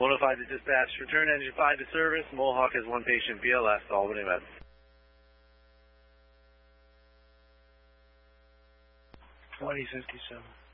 105 to dispatch. Return engine 5 to service. Mohawk has 1 patient BLS. Albany Med. 2057.